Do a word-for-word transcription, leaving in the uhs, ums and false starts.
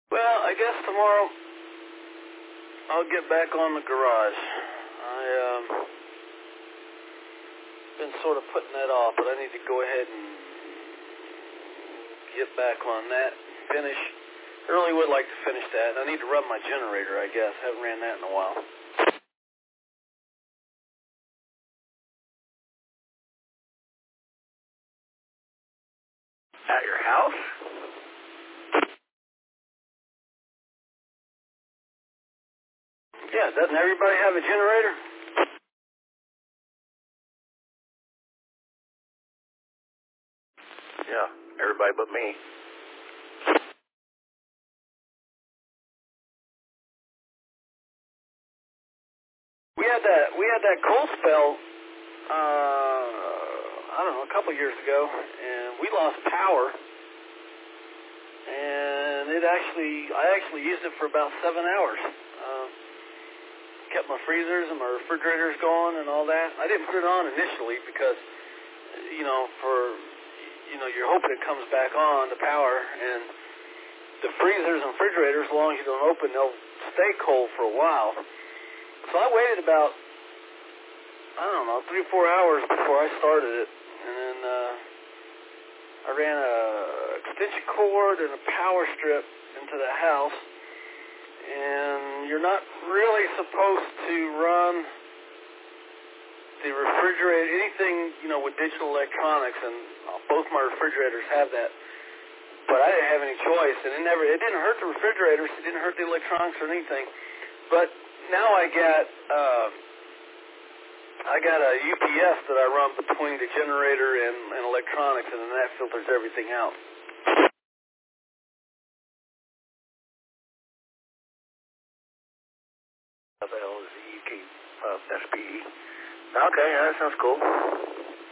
Well, I guess tomorrow I'll get back on the garage. I, um, been sort of putting that off, but I need to go ahead and get back on that. Finish. I really would like to finish that. I need to run my generator, I guess. Haven't ran that in a while. At your house? Yeah, doesn't everybody have a generator? Yeah, everybody but me. We had that. We had that cold spell. Uh, I don't know, a couple years ago, and we lost power. And it actually, I actually used it for about seven hours. Uh, kept my freezers and my refrigerators going and all that. I didn't put it on initially because, you know, for, you know, you're hoping it comes back on, the power, and the freezers and refrigerators, as long as you don't open, they'll stay cold for a while. So I waited about, I don't know, three or four hours before I started it, and then uh, I ran a extension cord and a power strip into the house, and you're not really supposed to run the refrigerator, anything, you know, with digital electronics, and both my refrigerators have that, but I didn't have any choice, and it never, it didn't hurt the refrigerators, it didn't hurt the electronics or anything, but now I got, uh, I got a U P S that I run between the generator and, and electronics, and then that filters everything out. What the hell is the E K uh, S P E? Okay, yeah, that sounds cool.